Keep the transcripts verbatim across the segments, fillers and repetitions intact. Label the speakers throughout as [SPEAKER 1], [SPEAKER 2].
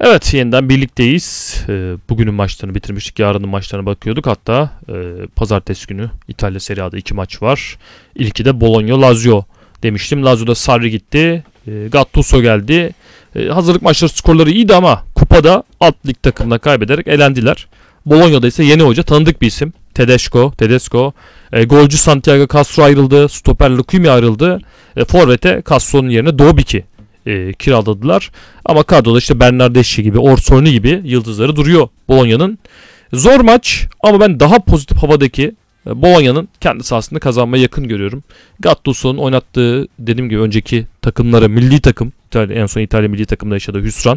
[SPEAKER 1] Evet, yeniden birlikteyiz. Ee, bugünün maçlarını bitirmiştik. Yarının maçlarına bakıyorduk. Hatta e, pazartesi günü İtalya Serie A'da iki maç var. İlki de Bologna-Lazio demiştim. Lazio'da Sarri gitti. E, Gattuso geldi. E, hazırlık maçları skorları iyiydi ama kupada alt lig takımına kaybederek elendiler. Bologna'da ise yeni hoca, tanıdık bir isim. Tedesco. Tedesco. E, golcü Santiago Castro ayrıldı. Stoper Lukumi ayrıldı. E, Forvet'e Castro'nun yerine Dobik'i E, kiraladılar. Ama kadroda işte Bernardeschi gibi, Orsolini gibi yıldızları duruyor Bologna'nın. Zor maç ama ben daha pozitif havadaki e, Bologna'nın kendi sahasında kazanmaya yakın görüyorum. Gattuso'nun oynattığı, dediğim gibi önceki takımlara, milli takım, İtalya, en son İtalya milli takımda yaşadığı hüsran.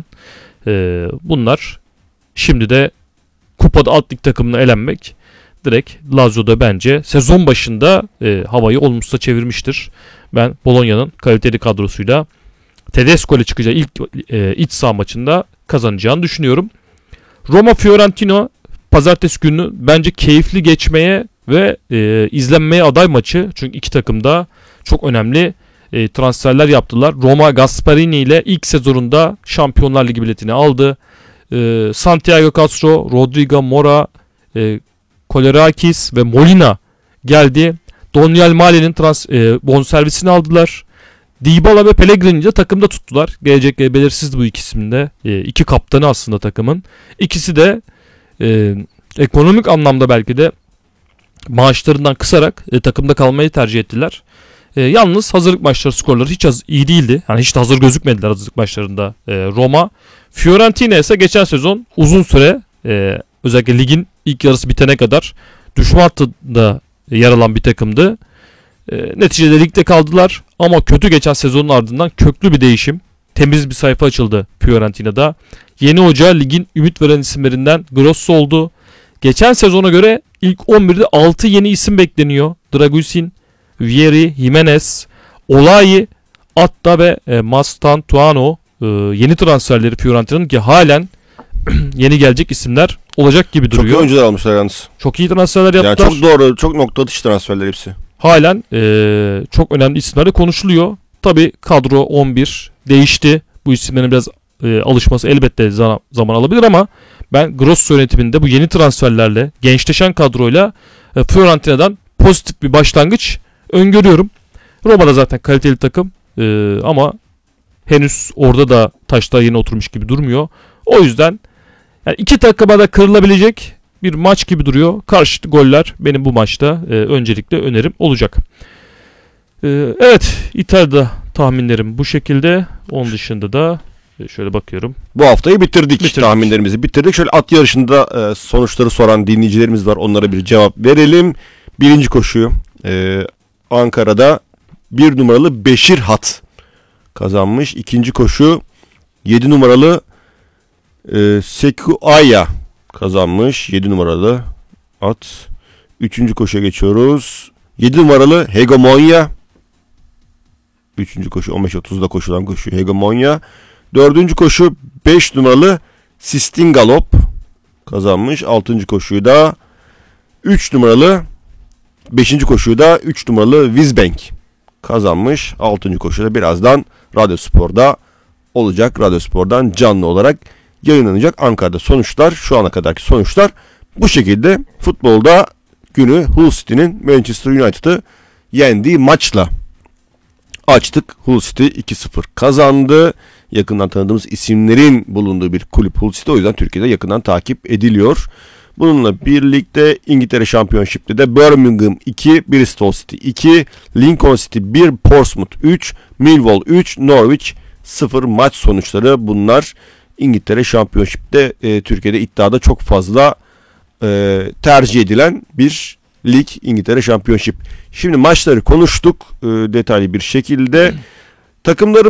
[SPEAKER 1] E, bunlar şimdi de kupada alt lig takımına elenmek direkt Lazio'da bence sezon başında e, havayı olumsuza çevirmiştir. Ben Bologna'nın kaliteli kadrosuyla Tedesco ile çıkacağı ilk e, iç saha maçında kazanacağını düşünüyorum. Roma-Fiorentina pazartesi günü bence keyifli geçmeye ve e, izlenmeye aday maçı. Çünkü iki takım da çok önemli e, transferler yaptılar. Roma Gasperini ile ilk sezonunda Şampiyonlar Ligi biletini aldı. E, Santiago Castro, Rodrigo Mora, e, Kolerakis ve Molina geldi. Doniel Male'nin trans e, bonservisini aldılar. Dybala ve Pellegrini'yi de takımda tuttular. Gelecekleri belirsizdi bu ikisinde. E, iki kaptanı aslında takımın. İkisi de e, ekonomik anlamda belki de maaşlarından kısarak e, takımda kalmayı tercih ettiler. E, yalnız hazırlık maçları skorları hiç az, iyi değildi. Yani hiç de hazır gözükmediler hazırlık maçlarında e, Roma. Fiorentina ise geçen sezon uzun süre e, özellikle ligin ilk yarısı bitene kadar düşme hattında yer alan bir takımdı. E, neticede ligde kaldılar ama kötü geçen sezonun ardından köklü bir değişim, temiz bir sayfa açıldı Fiorentina'da. Yeni hoca ligin ümit veren isimlerinden Grosso oldu. Geçen sezona göre ilk on birde altı yeni isim bekleniyor. Dragusin, Vieri, Jimenez, Olayi, Atta ve e, Mastantuano e, yeni transferleri Fiorentina'nın ki halen yeni gelecek isimler olacak gibi duruyor.
[SPEAKER 2] Çok iyi oyuncular almışlar yalnız.
[SPEAKER 1] Çok iyi transferler yaptılar.
[SPEAKER 2] Yani çok doğru, çok nokta atışı transferler hepsi.
[SPEAKER 1] Halen e, çok önemli isimlerle konuşuluyor. Tabii kadro on bir değişti. Bu isimlerin biraz e, alışması elbette zaman, zaman alabilir ama ben Grosso yönetiminde bu yeni transferlerle, gençleşen kadroyla e, Fiorentina'dan pozitif bir başlangıç öngörüyorum. Roma'da zaten kaliteli takım e, ama henüz orada da taşlar yeni oturmuş gibi durmuyor. O yüzden yani iki takıma da kırılabilecek bir maç gibi duruyor. Karşılıklı goller benim bu maçta e, öncelikle önerim olacak. E, evet, İtalya'da tahminlerim bu şekilde. Onun dışında da e, şöyle bakıyorum.
[SPEAKER 2] Bu haftayı bitirdik.
[SPEAKER 1] Bitirdik.
[SPEAKER 2] Tahminlerimizi bitirdik. Şöyle at yarışında e, sonuçları soran dinleyicilerimiz var. Onlara bir cevap verelim. Birinci koşuyu e, Ankara'da bir numaralı Beşir Hat kazanmış. İkinci koşu yedi numaralı e, Sekuaya kazanmış. yedi numaralı at. Üçüncü koşuya geçiyoruz. yedi numaralı Hegemonya. Üçüncü koşu on beş otuzda koşulan koşu Hegemonya. Dördüncü koşu beş numaralı Sistine Galop kazanmış. Altıncı koşuyu da üç numaralı beşinci koşuyu da üç numaralı Wizbank kazanmış. Altıncı koşuda birazdan Radyospor'da olacak. Radyospor'dan canlı olarak yayınlanacak. Ankara'da sonuçlar, şu ana kadarki sonuçlar bu şekilde. Futbolda günü Hull City'nin Manchester United'ı yendiği maçla açtık. Hull City iki sıfır kazandı. Yakından tanıdığımız isimlerin bulunduğu bir kulüp Hull City. O yüzden Türkiye'de yakından takip ediliyor. Bununla birlikte İngiltere Championship'te de Birmingham iki, Bristol City iki, Lincoln City bir, Portsmouth üç, Millwall üç, Norwich sıfır maç sonuçları bunlar. İngiltere Championship'te e, Türkiye'de iddiada çok fazla e, tercih edilen bir lig İngiltere Championship. Şimdi maçları konuştuk e, detaylı bir şekilde. Takımların